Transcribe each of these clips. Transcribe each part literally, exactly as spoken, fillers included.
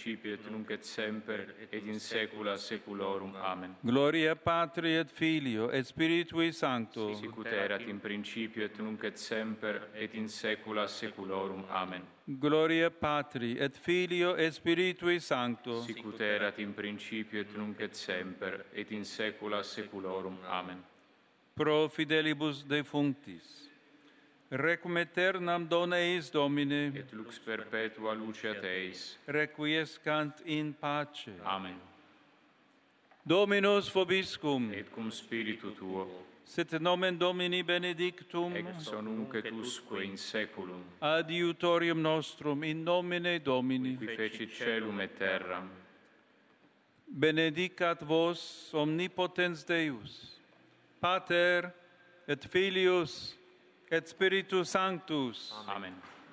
principio et nunc et semper et in saecula saeculorum. Amen. Gloria Patri et Filio et Spiritui Sancto. Sic ut erat in principio et nunc et semper et in saecula saeculorum. Amen. Gloria Patri et Filio et Spiritui Sancto. Sic ut erat in principio et nunc et semper et in saecula saeculorum. Amen. Pro fidelibus defunctis. Requiem aeternam dona eis Domine. Et lux perpetua luceat eis. Requiescant in pace. Amen. Dominus vobiscum. Et cum spiritu tuo. Sit nomen Domini benedictum. Ex nunc et usque in saeculum. Adiutorium nostrum in nomine Domini. Qui fecit caelum et terram. Benedicat vos omnipotens Deus, Pater et Filius et Spiritus Sanctus. Amen.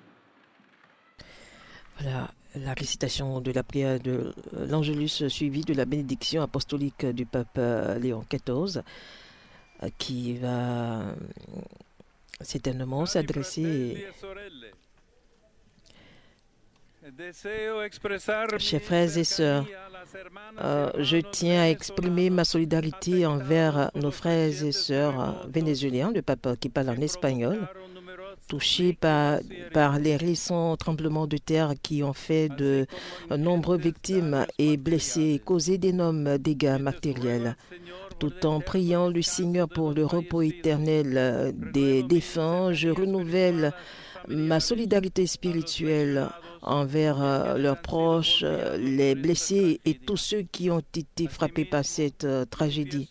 Voilà la récitation de la prière de l'Angelus suivie de la bénédiction apostolique du pape Léon quatorze qui va certainement s'adresser. Chers frères et sœurs, euh, je tiens à exprimer ma solidarité envers nos frères et sœurs vénézuéliens, le pape qui parle en espagnol, touchés par, par les récents tremblements de terre qui ont fait de nombreuses victimes et blessés, causé d'énormes dégâts matériels. Tout en priant le Seigneur pour le repos éternel des défunts, je renouvelle ma solidarité spirituelle envers euh, leurs proches, euh, les blessés et tous ceux qui ont été frappés par cette euh, tragédie.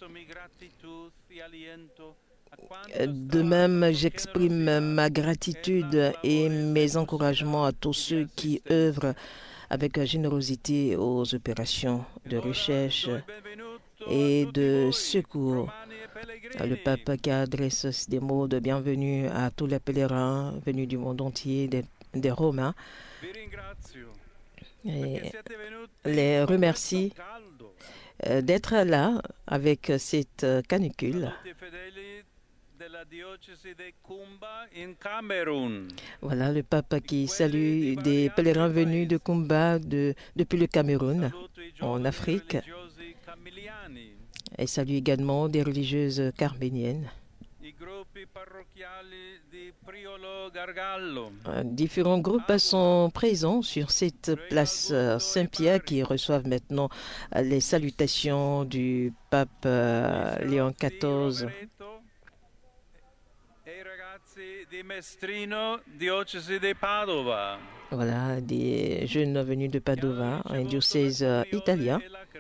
De même, j'exprime ma gratitude et mes encouragements à tous ceux qui œuvrent avec générosité aux opérations de recherche et de secours. Le pape qui adresse des mots de bienvenue à tous les pèlerins venus du monde entier, des, des Romains, et les remercie d'être là avec cette canicule. Voilà le pape qui salue des pèlerins venus de Kumba de, depuis le Cameroun, en Afrique. Et salue également des religieuses carméniennes. Différents groupes sont présents sur cette place Saint-Pierre qui reçoivent maintenant les salutations du pape Léon quatorze. Voilà, des jeunes venus de Padova, un diocèse italien.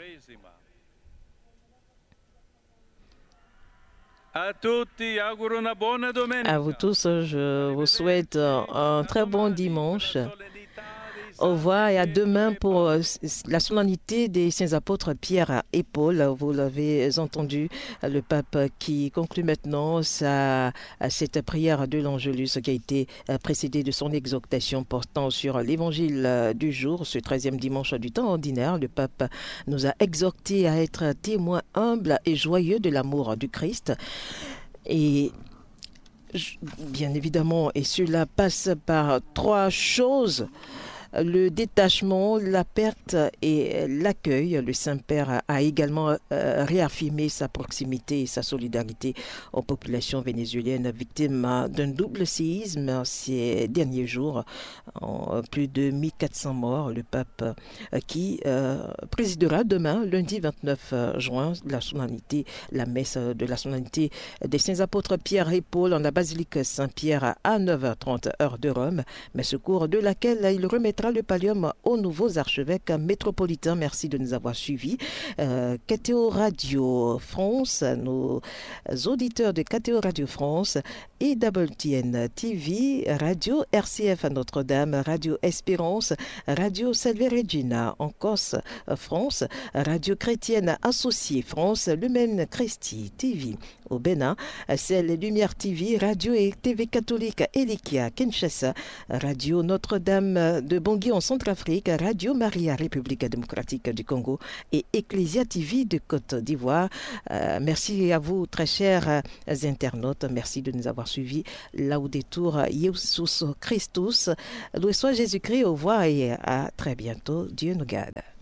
À vous tous, je vous souhaite un très bon dimanche. Au revoir et à demain pour la solennité des saints apôtres Pierre et Paul. Vous l'avez entendu, le pape qui conclut maintenant sa, cette prière de l'Angelus qui a été précédée de son exhortation portant sur l'évangile du jour, ce treizième dimanche du temps ordinaire. Le pape nous a exhortés à être témoins humbles et joyeux de l'amour du Christ. Et bien évidemment, et cela passe par trois choses. Le détachement, la perte et l'accueil. Le Saint-Père a également euh, réaffirmé sa proximité et sa solidarité aux populations vénézuéliennes victimes d'un double séisme ces derniers jours. En plus de mille quatre cents morts. Le pape euh, qui euh, présidera demain, lundi vingt-neuf juin, la solennité, la messe de la solennité des saints apôtres Pierre et Paul en la basilique Saint-Pierre à neuf heures trente heure de Rome, messe au cours de laquelle il remettra le pallium aux nouveaux archevêques métropolitains. Merci de nous avoir suivis. Euh, K T O Radio France, nos auditeurs de K T O Radio France et Double T N T V, Radio R C F à Notre-Dame, Radio Espérance, Radio Salve Regina en Corse, France, Radio Chrétienne Associée France, Lumen Christi T V au Bénin, Ciel Lumière T V, Radio et T V catholique Elikia Kinshasa, Radio Notre-Dame de Bangui en Centrafrique, Radio Maria République démocratique du Congo et Ecclesia T V de Côte d'Ivoire. Euh, merci à vous très chers internautes, merci de nous avoir d'avoir suivi Laudetur Jesus Christus. Loué soit Jésus-Christ. Au revoir et à très bientôt. Dieu nous garde.